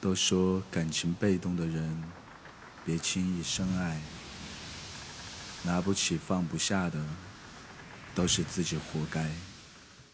都说感情被动的人别轻易深爱，拿不起放不下的都是自己活该。